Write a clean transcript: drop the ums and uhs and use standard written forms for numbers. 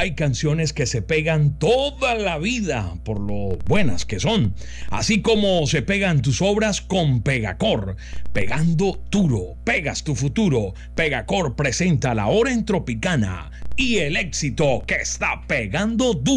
Hay canciones que se pegan toda la vida por lo buenas que son, así como se pegan tus obras con Pegacor. Pegando duro, pegas tu futuro. Pegacor presenta La Hora en Tropicana y el éxito que está pegando duro.